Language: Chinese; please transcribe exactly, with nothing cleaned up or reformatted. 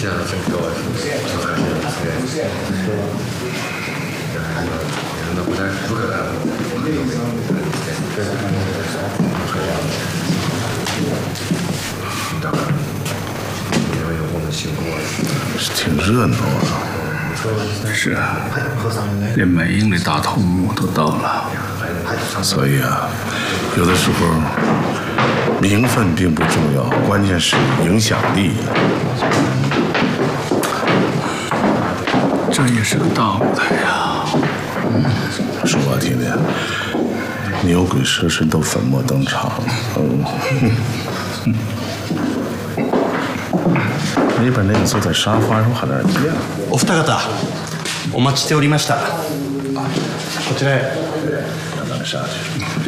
现在真高啊！就还是对，那不太不可能。大概因为有我们辛苦啊， 是挺热闹啊。 是啊，连美英的大头目都到了。 所以啊，有的时候名分并不重要，关键是影响力。 这也是个大舞台呀。 嗯，说我听听，牛鬼蛇神都粉墨登场。嗯。那边那个坐在沙发上还在那儿。 お二方、お待ちしておりました。こちらへ。 让他们下去。